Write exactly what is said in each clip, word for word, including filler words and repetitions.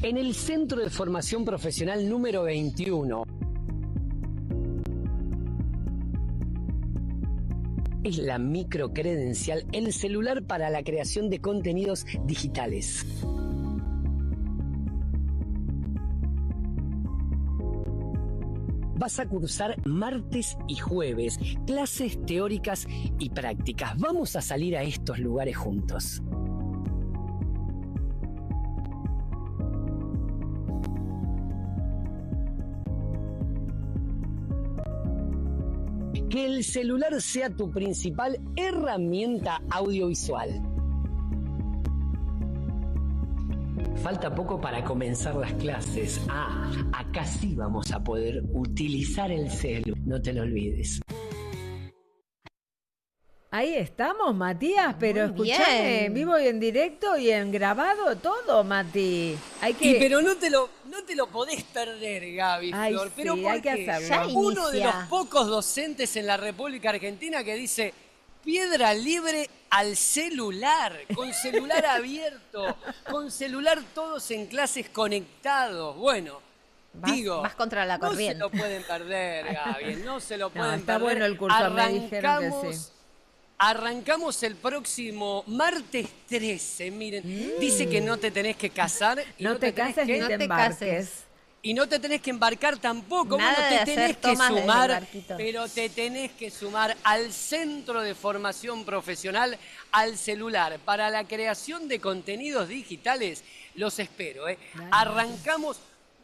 En el Centro de Formación Profesional número veintiuno. Es la microcredencial, el celular para la creación de contenidos digitales. Vas a cursar martes y jueves, clases teóricas y prácticas. Vamos a salir a estos lugares juntos. Que el celular sea tu principal herramienta audiovisual. Falta poco para comenzar las clases. Ah, acá sí vamos a poder utilizar el celu. No te lo olvides. Ahí estamos, Matías, pero escuchame, en vivo y en directo y en grabado todo, Mati. Hay que... Y pero no te lo, no te lo podés perder, Gaby, Ay, Flor. sí, Pero hay que hacerlo. Ya uno de inicia. los pocos docentes en la República Argentina que dice piedra libre al celular, con celular abierto, con celular todos en clases conectados. Bueno, Vas, digo, vas contra la corriente. no se lo pueden perder, Gaby, no se lo No, pueden está perder. bueno el curso, me dijeron que sí. Arrancamos el próximo martes trece, miren, mm. dice que no te tenés que casar. Y no, no te, te cases que, ni no te te embarques. cases. Y no te tenés que embarcar tampoco. Nada bueno, te de tenés hacer que tomas sumar, de pero te tenés que sumar al Centro de Formación Profesional, al celular, para la creación de contenidos digitales. Los espero, ¿eh? Arrancamos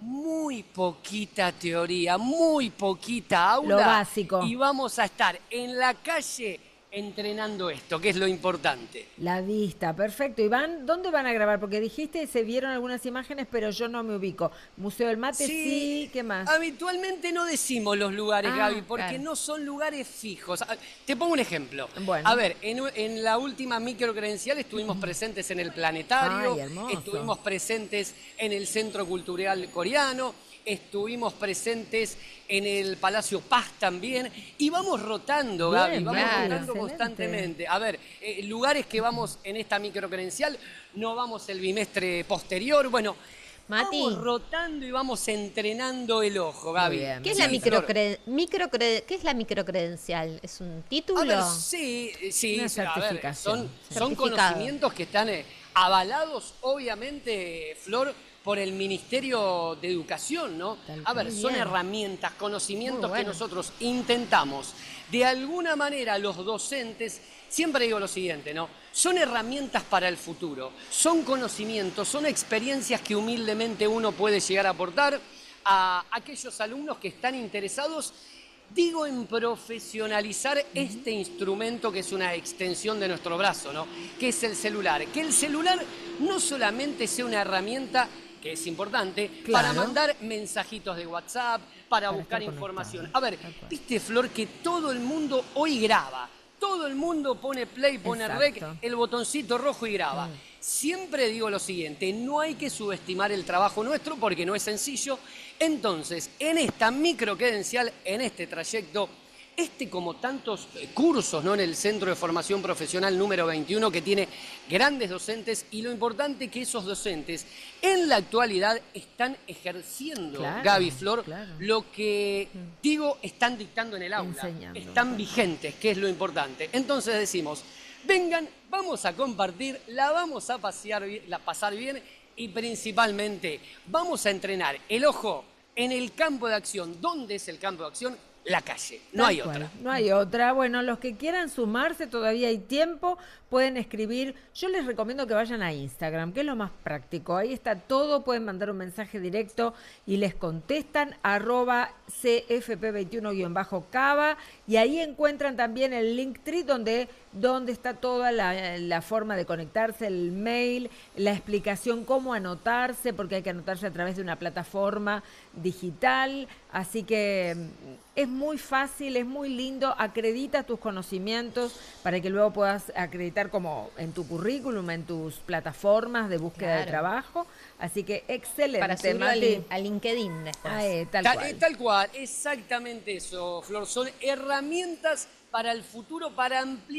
muy poquita teoría, muy poquita aula. Lo básico. Y vamos a estar en la calle entrenando esto, que es lo importante. La vista, perfecto. ¿Y van, dónde van a grabar? Porque dijiste, se vieron algunas imágenes, pero yo no me ubico. Museo del Mate, sí, sí. ¿Qué más? Habitualmente no decimos los lugares, ah, Gaby, porque claro. no son lugares fijos. Te pongo un ejemplo. Bueno. A ver, en, en la última microcredencial estuvimos presentes en el Planetario, Ay, hermoso. Estuvimos presentes en el Centro Cultural Coreano, estuvimos presentes en el Palacio Paz también, y vamos rotando, Bien, Gaby, vamos claro, rotando excelente. constantemente. A ver, eh, lugares que vamos en esta microcredencial, no vamos el bimestre posterior, bueno, Mati. vamos rotando y vamos entrenando el ojo, Gaby. bien. ¿Qué es, Sí, la microcre Flor. microcre ¿Qué es la microcredencial? ¿Es un título? A ver, sí, sí, Una sí, a ver, certificación. son, Sí. son Certificado. conocimientos que están eh, avalados, obviamente, Flor, por el Ministerio de Educación, ¿no? Tal A ver, cual. son Bien. herramientas, conocimientos Muy bueno. que nosotros intentamos, de alguna manera, los docentes, siempre digo lo siguiente, ¿no? Son herramientas para el futuro, son conocimientos, son experiencias que humildemente uno puede llegar a aportar a aquellos alumnos que están interesados, digo, en profesionalizar este instrumento que es una extensión de nuestro brazo, ¿no? Que es el celular. Que el celular no solamente sea una herramienta, que es importante, Claro. para mandar mensajitos de WhatsApp, para, Para buscar estar información. conectado. A ver, Tal cual. viste, Flor, que todo el mundo hoy graba. Todo el mundo pone play, pone Exacto. rec, el botoncito rojo y graba. Mm. Siempre digo lo siguiente, no hay que subestimar el trabajo nuestro porque no es sencillo. Entonces, en esta microcredencial, en este trayecto, este como tantos eh, cursos, ¿no? En el Centro de Formación Profesional número veintiuno, que tiene grandes docentes, y lo importante que esos docentes en la actualidad están ejerciendo, Claro, Gaby, Flor, claro. lo que digo están dictando en el aula, Enseñando. están vigentes, que es lo importante. Entonces decimos, vengan, vamos a compartir, la vamos a pasear, bi- la pasar bien, y principalmente vamos a entrenar el ojo en el campo de acción. ¿Dónde es el campo de acción? La calle, no Tal hay cual, otra. No hay otra. Bueno, los que quieran sumarse, todavía hay tiempo, pueden escribir. Yo les recomiendo que vayan a Instagram, que es lo más práctico. Ahí está todo, pueden mandar un mensaje directo y les contestan, arroba C F P veintiuno guión bajo cava, y ahí encuentran también el Linktree donde, donde está toda la, la forma de conectarse, el mail, la explicación cómo anotarse, porque hay que anotarse a través de una plataforma digital. Así que mm, es muy fácil, es muy lindo, acredita tus conocimientos para que luego puedas acreditar como en tu currículum, en tus plataformas de búsqueda Claro. de trabajo. Así que excelente, Para subirlo al, Mati. lin- al LinkedIn después. Ah, eh, tal Ta- cual. eh, tal cual, exactamente eso, Flor. Son herramientas para el futuro, para ampliar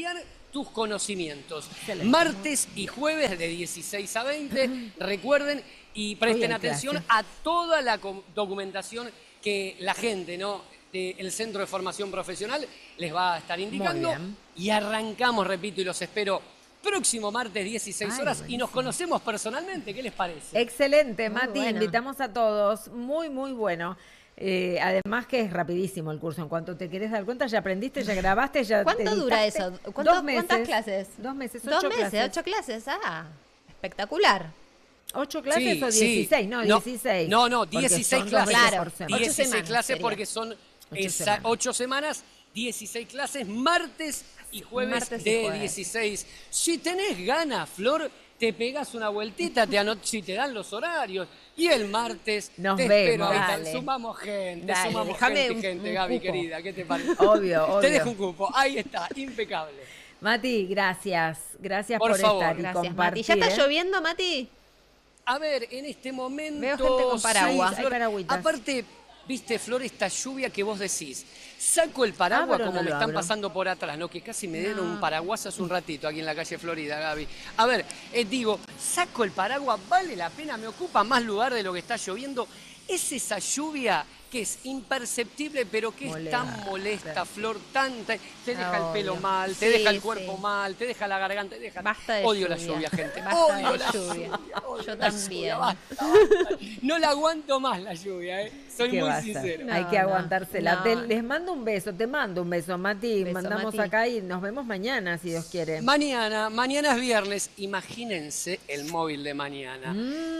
tus conocimientos. Excelente. Martes y jueves de dieciséis a veinte, recuerden y presten hay atención clase. a toda la com- documentación que la gente, ¿no?, del Centro de Formación Profesional les va a estar indicando. bien. Y arrancamos, repito, y los espero próximo martes dieciséis Ay, horas y buenísimo. nos conocemos personalmente. ¿Qué les parece? Excelente, Muy Mati, bueno. invitamos a todos. Muy, muy bueno. Eh, además que es rapidísimo el curso. En cuanto te querés dar cuenta, ya aprendiste, ya grabaste, ya ¿Cuánto te dura editaste. eso? ¿Cuánto- Dos meses. ¿Cuántas clases? Dos meses, Dos ocho meses, clases. ocho clases. Ah, espectacular. ¿Ocho clases Sí, o sí. dieciséis? No, dieciséis. No, no, Porque dieciséis son dos clases. veces Claro. por semana. Ocho dieciséis semanas clases sería. porque son Ocho esa- semanas. ocho semanas, dieciséis clases, martes y jueves Martes y de jueves. dieciséis. Si tenés ganas, Flor, te pegas una vueltita, te anot si te dan los horarios. Y el martes Nos te espero vemos. ahí, tal- Dale. sumamos gente, Dale, sumamos déjame gente, un- gente, un Gaby, cupo. querida, ¿qué te parece? Obvio, obvio. Te dejo un cupo, ahí está, impecable. Mati, gracias. Gracias Por por, favor. estar y Gracias, compartir. Mati. ¿Ya está ¿eh? lloviendo, Mati? A ver, en este momento... Veo gente con paraguas. sí, Hay Flor, paragüitas. aparte, viste, Flor, esta lluvia que vos decís. Saco el paraguas Abro o como no me lo están abro? pasando por atrás, ¿no? Que casi me dieron No. un paraguas hace un ratito aquí en la calle Florida, Gaby. A ver, eh, digo, saco el paraguas, vale la pena, me ocupa más lugar de lo que está lloviendo. Es esa lluvia que es imperceptible, pero que es Molesta. tan molesta, Flor, tanta. Te deja el pelo Obvio. mal, te Sí, deja el cuerpo sí. mal, te deja la garganta, te deja. Basta de Odio la lluvia. lluvia, gente. Basta Odio de la lluvia. lluvia. odio Yo la también. lluvia, basta, basta. No la aguanto más la lluvia, ¿eh? Soy ¿Qué muy va a ser? sincero. No, Hay que no, aguantársela. no. Te- les mando un beso, te mando un beso, Mati. Beso, Mandamos Mati. acá y nos vemos mañana, si Dios quiere. Mañana, mañana es viernes. Imagínense el móvil de mañana.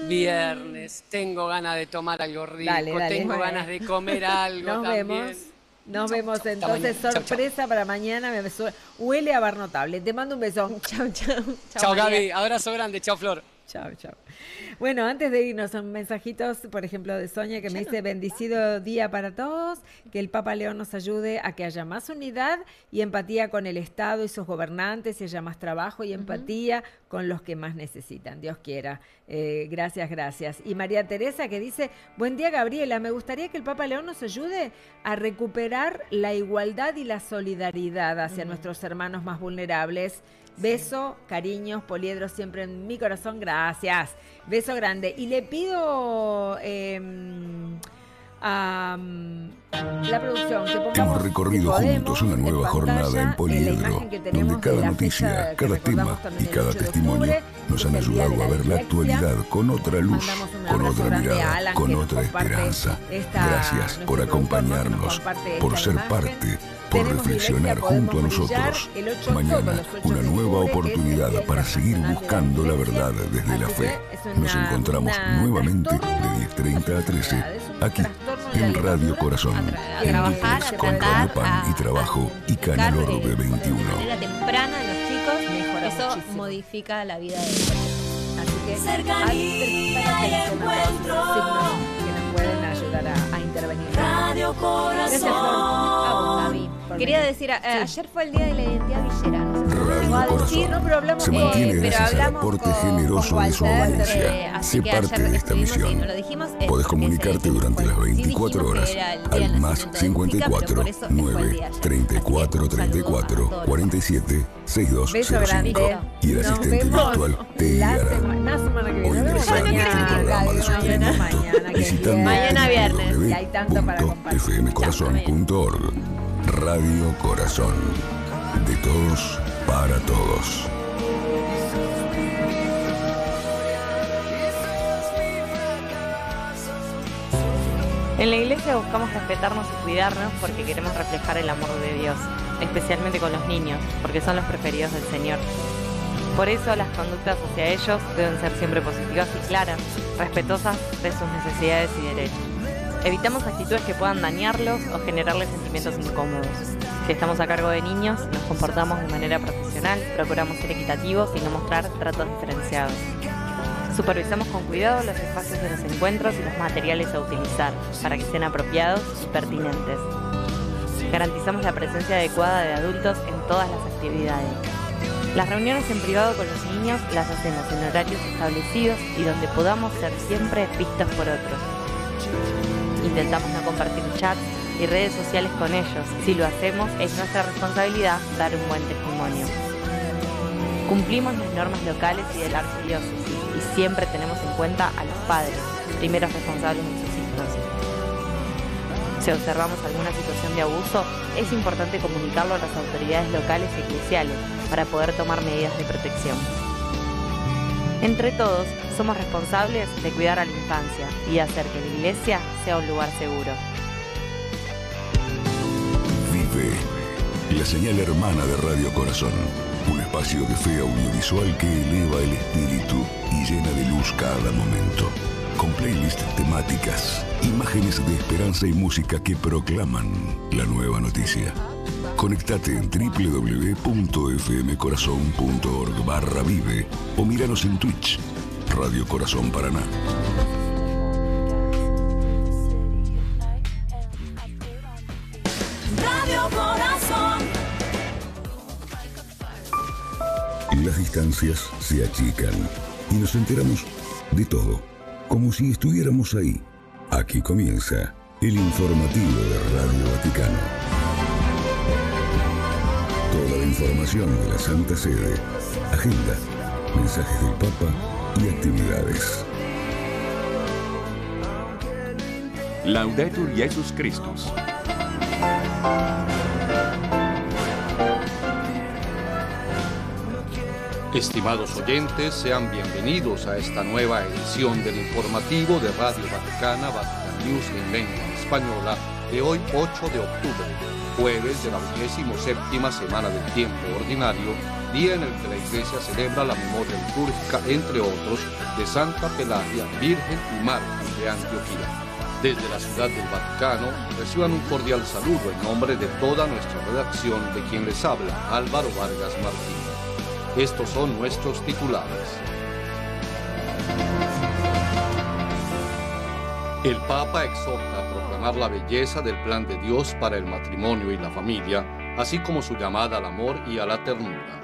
Viernes, tengo ganas de tomar algo rico, Mm. Dale, dale. tengo Bueno. ganas de comer algo Nos también. vemos. Nos Chau, vemos chau, hasta entonces. mañana. Chau, chau. Sorpresa para mañana. Me su- huele a bar notable. Te mando un beso. Chau, chau. Chao, María. Gaby. Abrazo grande. Chao, Flor. Chao, chao. Bueno, antes de irnos, son mensajitos, por ejemplo, de Sonia que me dice, bendecido día para todos, que el Papa León nos ayude a que haya más unidad y empatía con el Estado y sus gobernantes, y haya más trabajo y empatía con los que más necesitan. Dios quiera. Eh, gracias, gracias. Y María Teresa que dice, buen día, Gabriela, me gustaría que el Papa León nos ayude a recuperar la igualdad y la solidaridad hacia nuestros hermanos más vulnerables. Beso, cariños, poliedro siempre en mi corazón, gracias. Beso grande. Y le pido eh, a mm, la producción que pongamos, Hemos recorrido si podemos, juntos una nueva en jornada pantalla, en la Poliedro, imagen que tenemos donde cada de la noticia, fecha que cada recordamos tema también y el cada ocho de testimonio octubre, nos que han es el día ayudado de a ver la dislexia. actualidad con otra luz, Mandamos un con abrazo otra grande a mirada, Alan, con que nos otra comparte esperanza. esta- Gracias nuestro por productor, que nos acompañarnos, comparte por esta ser imagen. parte, por Tenemos reflexionar dislexia, junto a podemos brillar nosotros. el ocho de Mañana, octubre, los ocho una de nueva octubre, que es el oportunidad Día para seguir Internacional de la buscando la Dislexia. verdad desde la Así fe. que es Nos una- encontramos una nuevamente trastorno, de diez treinta a trece, es un aquí trastorno de la en Radio lectura. Corazón. A, tra- a en trabajar, Duplex a con tratar, Radio Pan a, y Trabajo a y Canal identificar, Orbe eh, veintiuno. de manera temprana en los chicos, Mejora eso muchísimo. modifica la vida de ellos. Así que Cercanía hay y encuentro. signos que nos pueden ayudar a, a intervenir. Radio Gracias, Flor. A vos, Gaby. Por Quería venir. decir, a- a- ayer fue el Día de la Identidad Villera. No sé si Radio llegó a Corazón decir, no, pero hablamos se con- mantiene eh, pero gracias al hablamos aporte con- generoso con de su Walter, audiencia. eh, así Sé que parte ayer de esta estuvimos y misión. no lo dijimos, eh, Podés porque comunicarte se- durante las sí veinticuatro dijimos horas que era el día al del más nacimiento de cincuenta y Música, pero cuatro por eso fue el día nueve de ayer. treinta y cuatro Así que un treinta y saludo a cuatro todos. cuarenta y siete sesenta y dos Beso cero grande. cinco y el Nos asistente vemos virtual te la guiará. semana, la semana que O viene. Nos vemos ingresar a nuestro mañana. programa de Mañana, sostenimiento mañana, que es visitando viernes. Mañana viernes. Y hay tanto para compartir. w w w punto f m corazón punto org. Radio Corazón. De todos para todos. En la iglesia buscamos respetarnos y cuidarnos porque queremos reflejar el amor de Dios, especialmente con los niños, porque son los preferidos del Señor. Por eso las conductas hacia ellos deben ser siempre positivas y claras, respetuosas de sus necesidades y derechos. Evitamos actitudes que puedan dañarlos o generarles sentimientos incómodos. Si estamos a cargo de niños, nos comportamos de manera profesional, procuramos ser equitativos y no mostrar tratos diferenciados. Supervisamos con cuidado los espacios de los encuentros y los materiales a utilizar para que sean apropiados y pertinentes. Garantizamos la presencia adecuada de adultos en todas las actividades. Las reuniones en privado con los niños las hacemos en horarios establecidos y donde podamos ser siempre vistos por otros. Intentamos no compartir chats y redes sociales con ellos. Si lo hacemos, es nuestra responsabilidad dar un buen testimonio. Cumplimos las normas locales y de la archidiócesis y siempre tenemos en cuenta a los padres, primeros responsables de sus hijos. Si observamos alguna situación de abuso, es importante comunicarlo a las autoridades locales y eclesiales para poder tomar medidas de protección. Entre todos, somos responsables de cuidar a la infancia y hacer que la iglesia sea un lugar seguro. Vive, la señal hermana de Radio Corazón. Un espacio de fe audiovisual que eleva el espíritu y llena de luz cada momento. Con playlists temáticas, imágenes de esperanza y música que proclaman la nueva noticia. Conectate en doble u doble u doble u punto f m corazón punto org barra vive o míranos en Twitch, Radio Corazón Paraná. Radio Corazón. Las distancias se achican y nos enteramos de todo, como si estuviéramos ahí. Aquí comienza el informativo de Radio Vaticano. Toda la información de la Santa Sede, agenda, mensajes del Papa y actividades. Laudetur Jesus Christus. Estimados oyentes, sean bienvenidos a esta nueva edición del informativo de Radio Vaticana, Vatican News en lengua española, de hoy ocho de octubre, jueves de la vigésimo séptima semana del tiempo ordinario, día en el que la Iglesia celebra la memoria litúrgica, entre otros, de Santa Pelagia, Virgen y Mártir de Antioquía. Desde la Ciudad del Vaticano, reciban un cordial saludo en nombre de toda nuestra redacción, de quien les habla Álvaro Vargas Martín. Estos son nuestros titulares. El Papa exhorta a proclamar la belleza del plan de Dios para el matrimonio y la familia, así como su llamada al amor y a la ternura.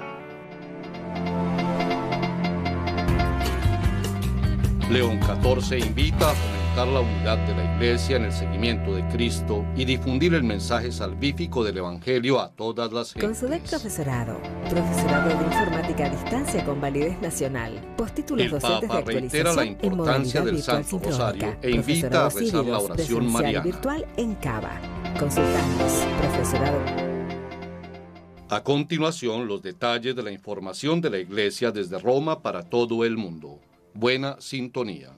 León catorce invita a fomentar la unidad de la Iglesia en el seguimiento de Cristo y difundir el mensaje salvífico del Evangelio a todas las gentes. Consudet Profesorado, Profesorado de Informática a Distancia con validez nacional, postítulos El docentes de Papa reitera la actualización en importancia modalidad del virtual Santo Rosario sincrónica, e invita a Profesorado rezar la Sírios, oración presencial mariana. virtual en Cava. Consultanos, Profesorado. A continuación, los detalles de la información de la Iglesia desde Roma para todo el mundo. Buena sintonía.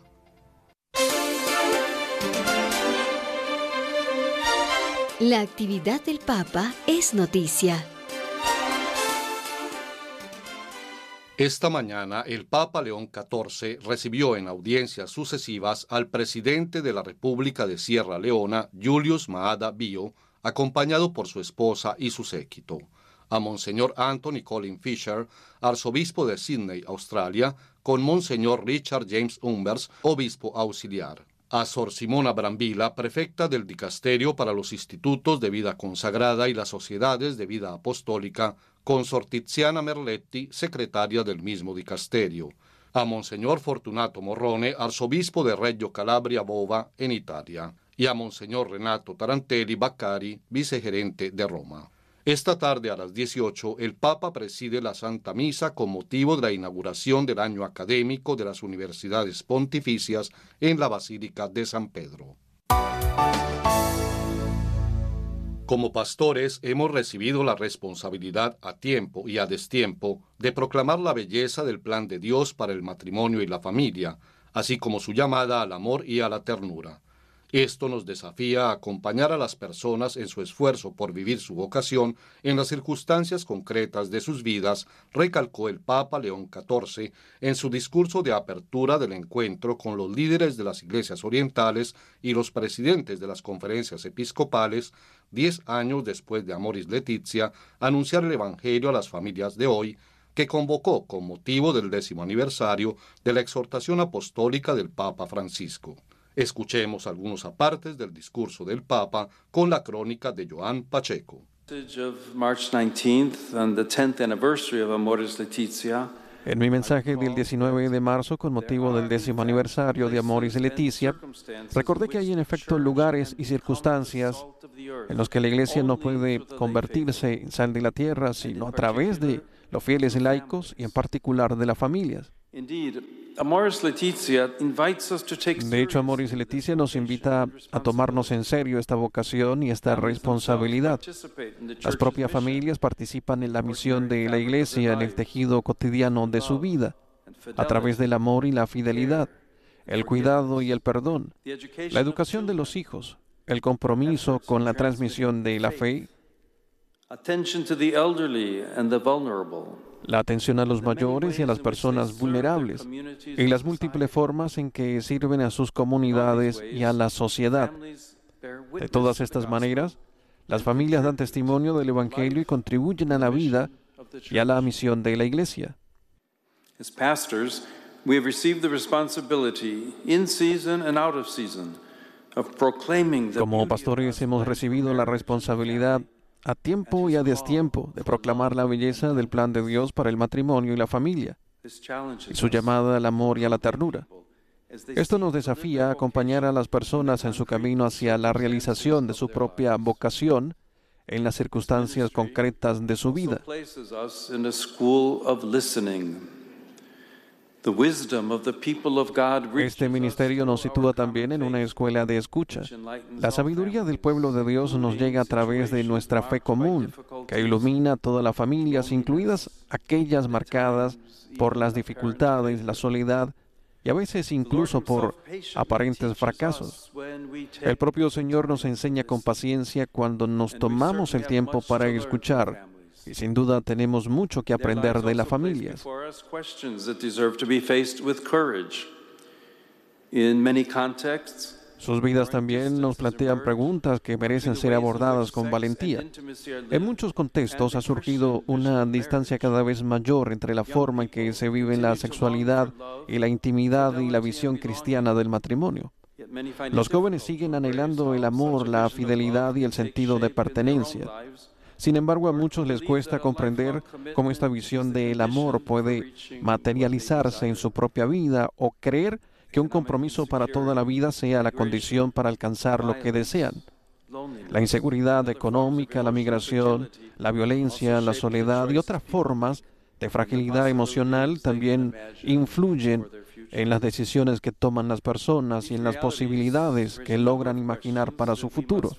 La actividad del Papa es noticia. Esta mañana, el Papa León catorce recibió en audiencias sucesivas al presidente de la República de Sierra Leona, Julius Maada Bio, acompañado por su esposa y su séquito, a Monseñor Anthony Colin Fisher, arzobispo de Sydney, Australia, con Monseñor Richard James Umbers, obispo auxiliar, a Sor Simona Brambilla, prefecta del Dicasterio para los Institutos de Vida Consagrada y las Sociedades de Vida Apostólica, con Sor Tiziana Merletti, secretaria del mismo dicasterio, a Monseñor Fortunato Morrone, arzobispo de Reggio Calabria Bova, en Italia, y a Monseñor Renato Tarantelli Baccari, vicegerente de Roma. Esta tarde a las dieciocho, el Papa preside la Santa Misa con motivo de la inauguración del año académico de las universidades pontificias en la Basílica de San Pedro. Como pastores hemos recibido la responsabilidad a tiempo y a destiempo de proclamar la belleza del plan de Dios para el matrimonio y la familia, así como su llamada al amor y a la ternura. Esto nos desafía a acompañar a las personas en su esfuerzo por vivir su vocación en las circunstancias concretas de sus vidas, recalcó el Papa León catorce en su discurso de apertura del encuentro con los líderes de las iglesias orientales y los presidentes de las conferencias episcopales, diez años después de Amoris Laetitia, anunciar el Evangelio a las familias de hoy, que convocó con motivo del décimo aniversario de la exhortación apostólica del Papa Francisco. Escuchemos algunos apartes del discurso del Papa con la crónica de Joan Pacheco. En mi mensaje del diecinueve de marzo, con motivo del décimo aniversario de Amoris Laetitia, recordé que hay en efecto lugares y circunstancias en los que la Iglesia no puede convertirse en sal de la tierra, sino a través de los fieles laicos y en particular de las familias. De hecho, Amoris Laetitia nos invita a tomarnos en serio esta vocación y esta responsabilidad. Las propias familias participan en la misión de la Iglesia en el tejido cotidiano de su vida, a través del amor y la fidelidad, el cuidado y el perdón, la educación de los hijos, el compromiso con la transmisión de la fe, la atención a los mayores y a las personas vulnerables, y las múltiples formas en que sirven a sus comunidades y a la sociedad. De todas estas maneras, las familias dan testimonio del Evangelio y contribuyen a la vida y a la misión de la Iglesia. As pastors, we have received the responsibility, in season and out of season, of proclaiming the Como pastores hemos recibido la responsabilidad a tiempo y a destiempo de proclamar la belleza del plan de Dios para el matrimonio y la familia, y su llamada al amor y a la ternura. Esto nos desafía a acompañar a las personas en su camino hacia la realización de su propia vocación en las circunstancias concretas de su vida. Este ministerio nos sitúa también en una escuela de escucha. La sabiduría del pueblo de Dios nos llega a través de nuestra fe común, que ilumina a todas las familias, incluidas aquellas marcadas por las dificultades, la soledad y a veces incluso por aparentes fracasos. El propio Señor nos enseña con paciencia cuando nos tomamos el tiempo para escuchar. Y sin duda tenemos mucho que aprender de las familias. Sus vidas también nos plantean preguntas que merecen ser abordadas con valentía. En muchos contextos ha surgido una distancia cada vez mayor entre la forma en que se vive la sexualidad y la intimidad y la visión cristiana del matrimonio. Los jóvenes siguen anhelando el amor, la fidelidad y el sentido de pertenencia. Sin embargo, a muchos les cuesta comprender cómo esta visión del amor puede materializarse en su propia vida o creer que un compromiso para toda la vida sea la condición para alcanzar lo que desean. La inseguridad económica, la migración, la violencia, la soledad y otras formas de fragilidad emocional también influyen en las decisiones que toman las personas y en las posibilidades que logran imaginar para su futuro.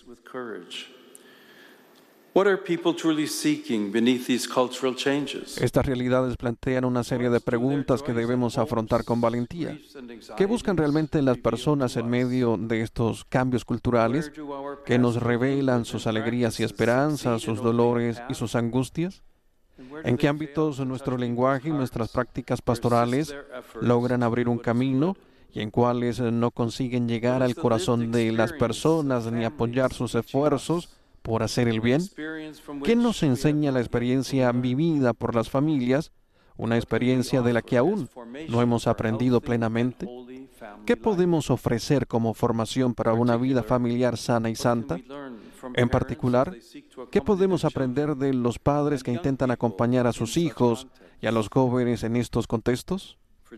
Estas realidades plantean una serie de preguntas que debemos afrontar con valentía. ¿Qué buscan realmente las personas en medio de estos cambios culturales que nos revelan sus alegrías y esperanzas, sus dolores y sus angustias? ¿En qué ámbitos nuestro lenguaje y nuestras prácticas pastorales logran abrir un camino y en cuáles no consiguen llegar al corazón de las personas ni apoyar sus esfuerzos por hacer el bien? ¿Qué nos enseña la experiencia vivida por las familias, una experiencia de la que aún no hemos aprendido plenamente? ¿Qué podemos ofrecer como formación para una vida familiar sana y santa? En particular, ¿qué podemos aprender de los padres que intentan acompañar a sus hijos y a los jóvenes en estos contextos?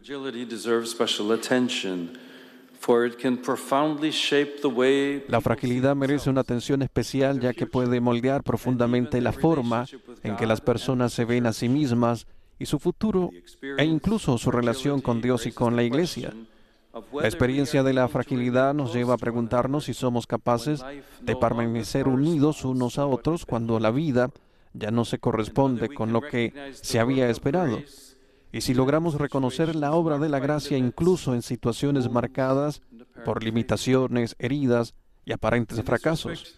La fragilidad merece una atención especial ya que puede moldear profundamente la forma en que las personas se ven a sí mismas y su futuro e incluso su relación con Dios y con la Iglesia. La experiencia de la fragilidad nos lleva a preguntarnos si somos capaces de permanecer unidos unos a otros cuando la vida ya no se corresponde con lo que se había esperado. Y si logramos reconocer la obra de la gracia incluso en situaciones marcadas por limitaciones, heridas y aparentes fracasos.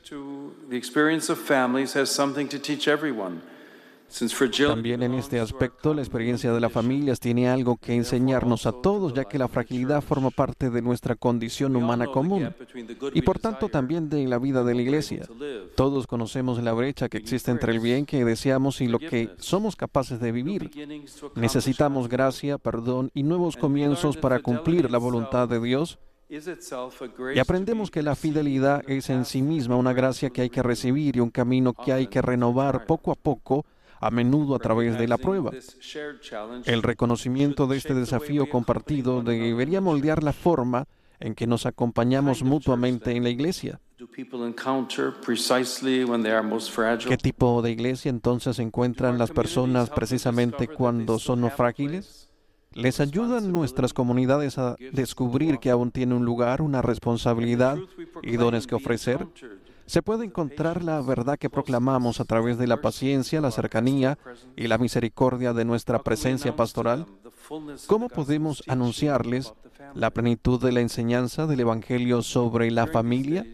También en este aspecto, la experiencia de las familias tiene algo que enseñarnos a todos, ya que la fragilidad forma parte de nuestra condición humana común y por tanto también de la vida de la Iglesia. Todos conocemos la brecha que existe entre el bien que deseamos y lo que somos capaces de vivir. Necesitamos gracia, perdón y nuevos comienzos para cumplir la voluntad de Dios. Y aprendemos que la fidelidad es en sí misma una gracia que hay que recibir y un camino que hay que renovar poco a poco, a menudo a través de la prueba. El reconocimiento de este desafío compartido debería moldear la forma en que nos acompañamos mutuamente en la Iglesia. ¿Qué tipo de iglesia entonces encuentran las personas precisamente cuando son frágiles? ¿Les ayudan nuestras comunidades a descubrir que aún tienen un lugar, una responsabilidad y dones que ofrecer? ¿Se puede encontrar la verdad que proclamamos a través de la paciencia, la cercanía y la misericordia de nuestra presencia pastoral? ¿Cómo podemos anunciarles la plenitud de la enseñanza del Evangelio sobre la familia?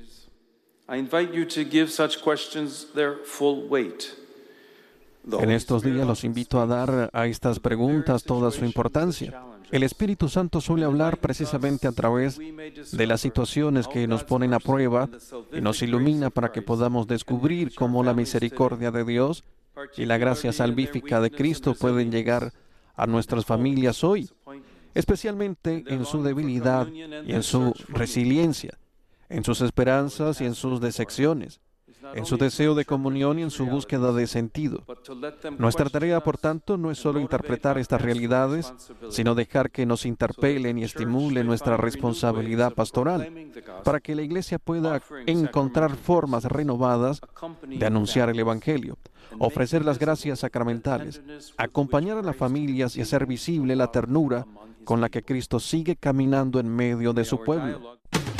En estos días los invito a dar a estas preguntas toda su importancia. El Espíritu Santo suele hablar precisamente a través de las situaciones que nos ponen a prueba y nos ilumina para que podamos descubrir cómo la misericordia de Dios y la gracia salvífica de Cristo pueden llegar a nuestras familias hoy, especialmente en su debilidad y en su resiliencia, en sus esperanzas y en sus decepciones, en su deseo de comunión y en su búsqueda de sentido. Nuestra tarea, por tanto, no es solo interpretar estas realidades, sino dejar que nos interpelen y estimulen nuestra responsabilidad pastoral, para que la Iglesia pueda encontrar formas renovadas de anunciar el Evangelio, ofrecer las gracias sacramentales, acompañar a las familias y hacer visible la ternura con la que Cristo sigue caminando en medio de su pueblo.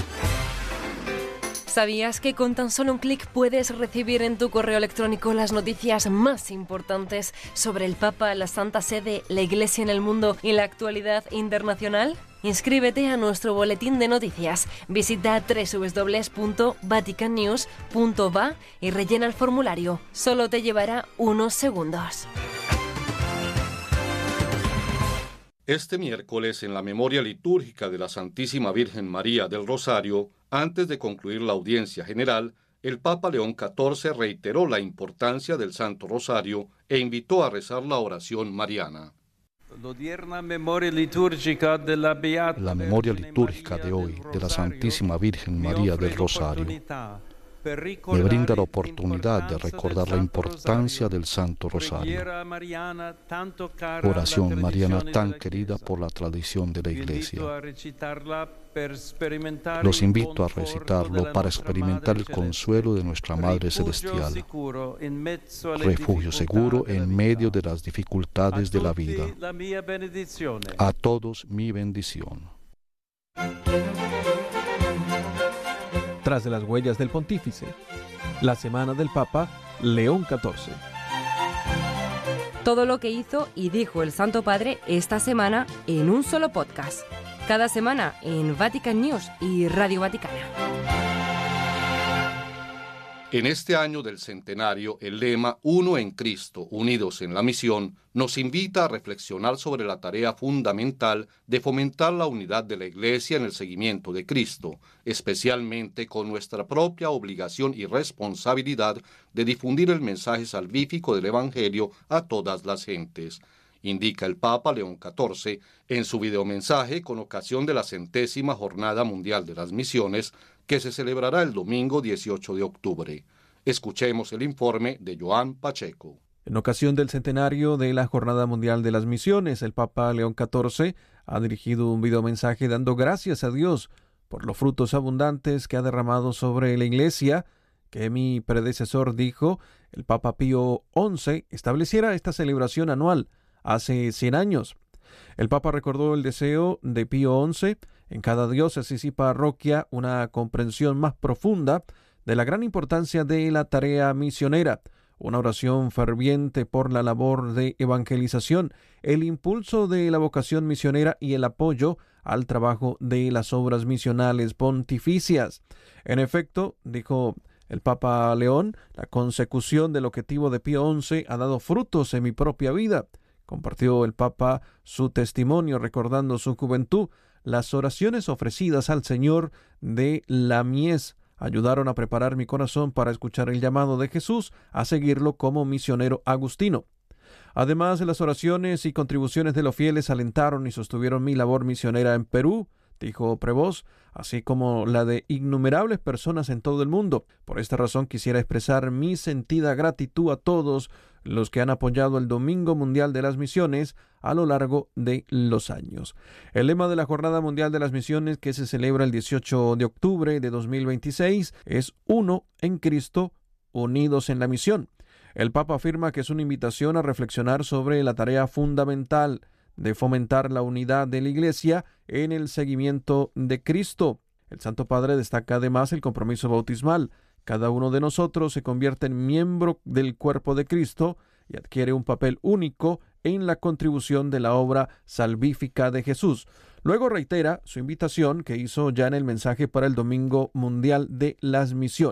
¿Sabías que con tan solo un clic puedes recibir en tu correo electrónico las noticias más importantes sobre el Papa, la Santa Sede, la Iglesia en el mundo y la actualidad internacional? Inscríbete a nuestro boletín de noticias. Visita doble u doble u doble u punto vatican news punto va y rellena el formulario. Solo te llevará unos segundos. Este miércoles, en la memoria litúrgica de la Santísima Virgen María del Rosario, antes de concluir la audiencia general, el Papa León catorce reiteró la importancia del Santo Rosario e invitó a rezar la oración mariana. La memoria litúrgica de hoy de la Santísima Virgen María del Rosario me brinda la oportunidad de recordar la importancia del Santo Rosario, oración mariana tan querida por la tradición de la Iglesia. Los invito a recitarlo para experimentar el consuelo de nuestra Madre Celestial, refugio seguro en medio de las dificultades de la vida. A todos mi bendición. Tras de las huellas del Pontífice, la semana del Papa León catorce. Todo lo que hizo y dijo el Santo Padre esta semana en un solo podcast. Cada semana en Vatican News y Radio Vaticana. En este año del centenario, el lema Uno en Cristo, unidos en la misión, nos invita a reflexionar sobre la tarea fundamental de fomentar la unidad de la Iglesia en el seguimiento de Cristo, especialmente con nuestra propia obligación y responsabilidad de difundir el mensaje salvífico del Evangelio a todas las gentes, indica el Papa León catorce en su videomensaje con ocasión de la centésima Jornada Mundial de las Misiones, que se celebrará el domingo dieciocho de octubre. Escuchemos el informe de Joan Pacheco. En ocasión del centenario de la Jornada Mundial de las Misiones, el Papa León catorce ha dirigido un videomensaje dando gracias a Dios por los frutos abundantes que ha derramado sobre la Iglesia, que mi predecesor dijo, el Papa Pío once, estableciera esta celebración anual hace cien años. El Papa recordó el deseo de Pío once en cada diócesis y parroquia una comprensión más profunda de la gran importancia de la tarea misionera, una oración ferviente por la labor de evangelización, el impulso de la vocación misionera y el apoyo al trabajo de las obras misionales pontificias. En efecto, dijo el Papa León, la consecución del objetivo de Pío once ha dado frutos en mi propia vida. Compartió el Papa su testimonio recordando su juventud. Las oraciones ofrecidas al Señor de la mies ayudaron a preparar mi corazón para escuchar el llamado de Jesús a seguirlo como misionero agustino. Además, las oraciones y contribuciones de los fieles alentaron y sostuvieron mi labor misionera en Perú, dijo Prevost, así como la de innumerables personas en todo el mundo. Por esta razón quisiera expresar mi sentida gratitud a todos los que han apoyado el Domingo Mundial de las Misiones a lo largo de los años. El lema de la Jornada Mundial de las Misiones, que se celebra el dieciocho de octubre de dos mil veintiséis, es Uno en Cristo, unidos en la misión. El Papa afirma que es una invitación a reflexionar sobre la tarea fundamental de fomentar la unidad de la Iglesia en el seguimiento de Cristo. El Santo Padre destaca además el compromiso bautismal. Cada uno de nosotros se convierte en miembro del cuerpo de Cristo y adquiere un papel único en la contribución de la obra salvífica de Jesús. Luego reitera su invitación que hizo ya en el mensaje para el Domingo Mundial de las Misiones.